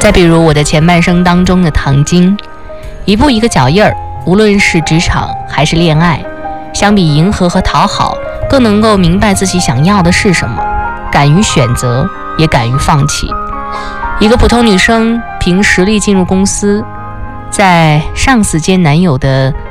再比如我的前半生当中的唐晶，一步一个脚印儿，无论是职场还是恋爱，相比迎合和讨好，更能够明白自己想要的是什么，敢于选择，也敢于放弃。一个普通女生凭实力进入公司，在上司兼男友的